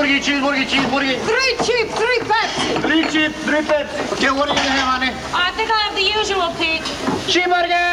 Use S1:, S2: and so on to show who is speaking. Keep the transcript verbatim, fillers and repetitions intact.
S1: cheeseburger, cheeseburger, cheeseburger.
S2: Three cheap, three Pepsi.
S1: Three cheap, three Pepsi. Okay, what do you have, honey?
S2: I think I have the usual, Pete.
S1: Cheeseburger.